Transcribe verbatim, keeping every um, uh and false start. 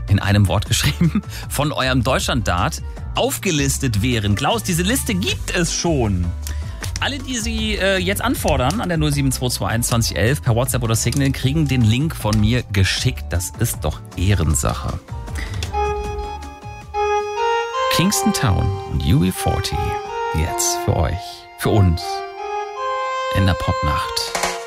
in einem Wort geschrieben, von eurem Deutschland-Dart aufgelistet wären. Klaus, diese Liste gibt es schon. Alle, die sie äh, jetzt anfordern an der null sieben zwei zwei eins zwanzig elf per WhatsApp oder Signal, kriegen den Link von mir geschickt. Das ist doch Ehrensache. Kingston Town und U B vierzig jetzt für euch, für uns in der Popnacht.